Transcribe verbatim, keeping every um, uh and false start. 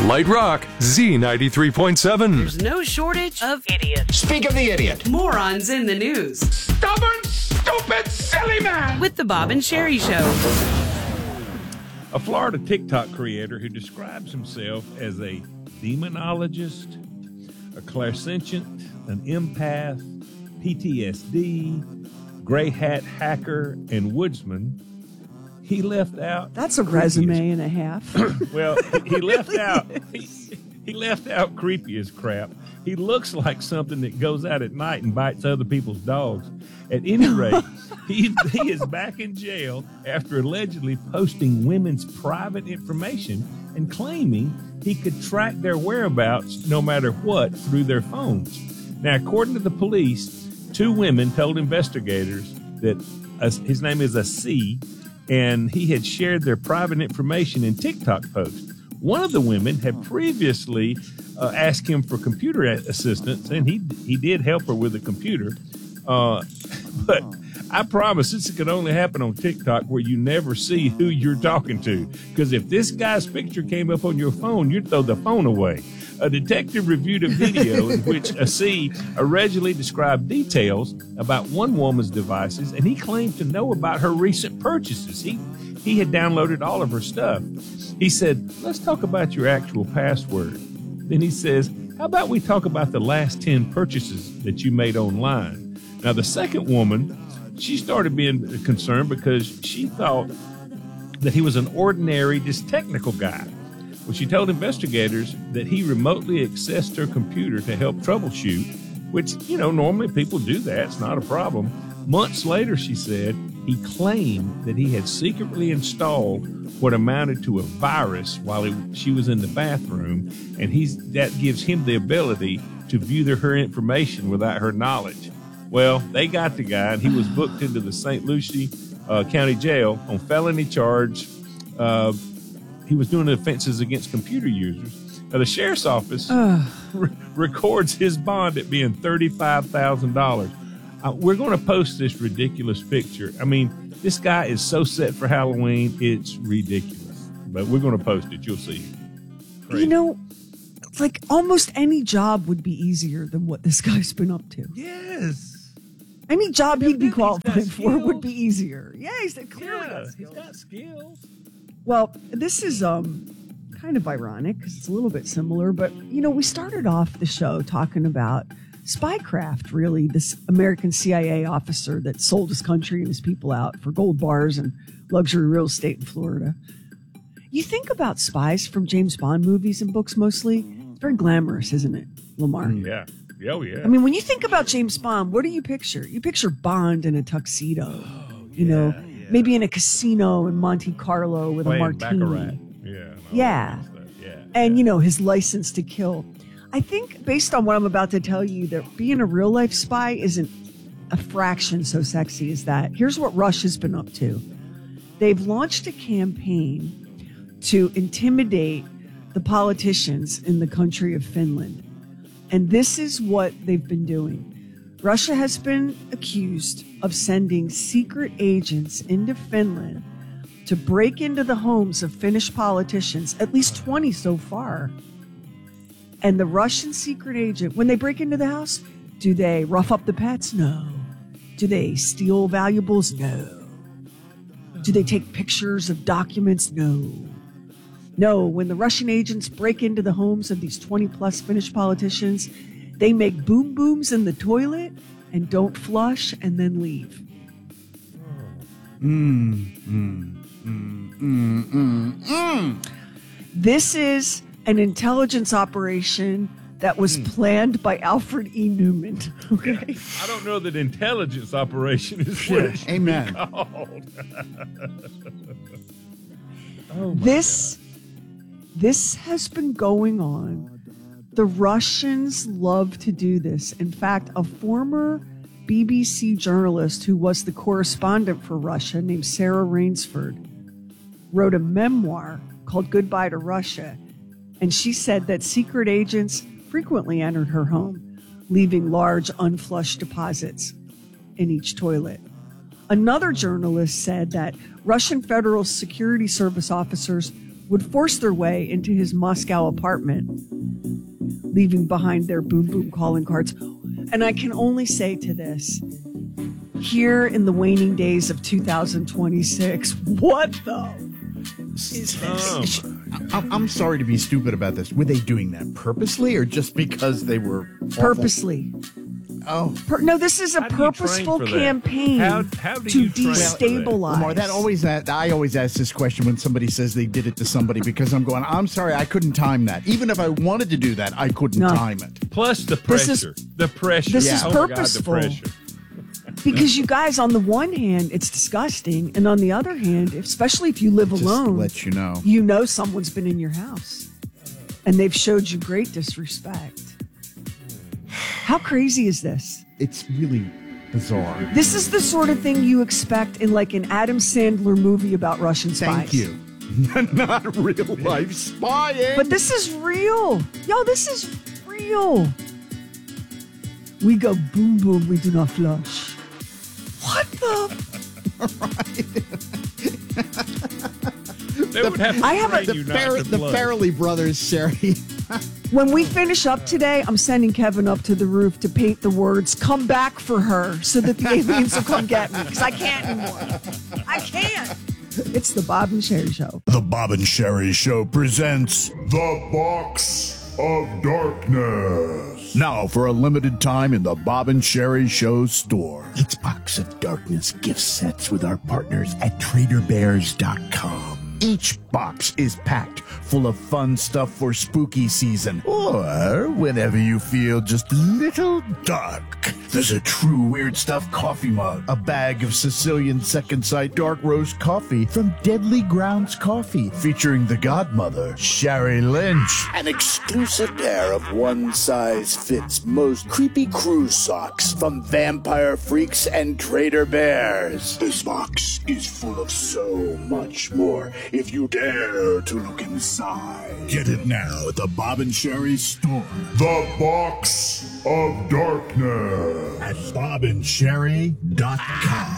Light Rock, Z ninety-three point seven. There's no shortage of idiots. Speak of the idiot. Morons in the news. Stubborn, stupid, silly man. With the Bob and Sherry Show. A Florida TikTok creator who describes himself as a demonologist, a clairsentient, an empath, P T S D, gray hat hacker, and woodsman, he left out... That's a resume and a half. Well, he, he left out... He, he left out creepy as crap. He looks like something that goes out at night and bites other people's dogs. At any rate, he, he is back in jail after allegedly posting women's private information and claiming he could track their whereabouts no matter what through their phones. Now, according to the police, two women told investigators that uh, his name is Asi, and he had shared their private information in TikTok posts. One of the women had previously uh, asked him for computer assistance, and he he did help her with a computer. Uh, but I promise this could only happen on TikTok, where you never see who you're talking to. Because if this guy's picture came up on your phone, you'd throw the phone away. A detective reviewed a video in which Asi allegedly described details about one woman's devices, and he claimed to know about her recent purchases. He he had downloaded all of her stuff. He said, let's talk about your actual password. Then he says, how about we talk about the last ten purchases that you made online? Now, the second woman, she started being concerned because she thought that he was an ordinary, just technical guy. Well, she told investigators that he remotely accessed her computer to help troubleshoot, which, you know, normally people do that. It's not a problem. Months later, she said, he claimed that he had secretly installed what amounted to a virus while he, she was in the bathroom, and he's that gives him the ability to view the, her information without her knowledge. Well, they got the guy, and he was booked into the Saint Lucie uh, County Jail on felony charge. Uh, he was doing offenses against computer users. Now, the sheriff's office re- records his bond at being thirty-five thousand dollars. Uh, we're going to post this ridiculous picture. I mean, this guy is so set for Halloween, it's ridiculous. But we're going to post it. You'll see. Crazy. You know, like almost any job would be easier than what this guy's been up to. Yes. Any job he'd be qualified for skills. would be easier. Yeah, he's clearly Yeah, got he's skills. got skills. Well, this is um kind of ironic because it's a little bit similar, but you know, we started off the show talking about spycraft, really, this American C I A officer that sold his country and his people out for gold bars and luxury real estate in Florida. You think about spies from James Bond movies and books mostly, it's very glamorous, isn't it, Lamar? Yeah. Oh, yeah. I mean, when you think about James Bond, what do you picture? You picture Bond in a tuxedo, oh, you yeah, know, yeah. maybe in a casino in Monte Carlo with Playing a martini. Baccarat. Yeah. Yeah. yeah. And, yeah. you know, his license to kill. I think based on what I'm about to tell you, that being a real life spy isn't a fraction so sexy as that. Here's what Russia's been up to. They've launched a campaign to intimidate the politicians in the country of Finland. And this is what they've been doing. Russia has been accused of sending secret agents into Finland to break into the homes of Finnish politicians, at least twenty so far. And the Russian secret agent, when they break into the house, do they rough up the pets? No. Do they steal valuables? No. Do they take pictures of documents? No. No, when the Russian agents break into the homes of these twenty plus Finnish politicians, they make boom booms in the toilet and don't flush and then leave. Mm, mm, mm, mm, mm, mm. This is an intelligence operation that was mm. planned by Alfred E. Newman. Okay. Yeah, I don't know that intelligence operation is what it should Amen. be called. oh this, God. this has been going on. The Russians love to do this. In fact, a former B B C journalist who was the correspondent for Russia named Sarah Rainsford wrote a memoir called Goodbye to Russia. And she said that secret agents frequently entered her home, leaving large unflushed deposits in each toilet. Another journalist said that Russian Federal Security Service officers would force their way into his Moscow apartment, leaving behind their boom boom calling cards. And I can only say to this, here in the waning days of two thousand twenty-six, what the is this? Um, I'm, I'm sorry to be stupid about this. Were they doing that purposely or just because they were awful? Purposely. Oh, Per- no, this is a How do you train purposeful for that? campaign How- how do to you train for that? destabilize. Lamar, that always I always ask this question when somebody says they did it to somebody because I'm going, I'm sorry, I couldn't time that. Even if I wanted to do that, I couldn't No. time it. plus the This is- pressure. the pressure. this is oh my God, the purposeful. pressure. Because you guys, on the one hand, it's disgusting, and on the other hand, especially if you live Just alone, to let you know. you know someone's been in your house, and they've showed you great disrespect. How crazy is this? It's really bizarre. This is the sort of thing you expect in like an Adam Sandler movie about Russian spies. Thank you. Not real life spying. But this is real. Yo, this is real. We go boom boom, we do not flush. What the? They would have to I have a- train the you not Farrell, to the flush. Farrelly brothers, Sherry. When we finish up today, I'm sending Kevin up to the roof to paint the words, come back for her, so that the aliens will come get me. Because I can't anymore. I can't. It's the Bob and Sherry Show. The Bob and Sherry Show presents The Box of Darkness. Now for a limited time in the Bob and Sherry Show store. It's Box of Darkness gift sets with our partners at Trader Bears dot com. Each box is packed full of fun stuff for spooky season, or whenever you feel just a little dark. There's a true weird stuff coffee mug, a bag of Sicilian Second Sight dark roast coffee from Deadly Grounds Coffee, featuring the godmother, Sherry Lynch, an exclusive pair of one-size-fits most creepy cruise socks from Vampire Freaks and Trader Bears. This box is full of so much more if you dare to look inside. Get it now at the Bob and Sherry store. The Box of Darkness at bob and sherry dot com.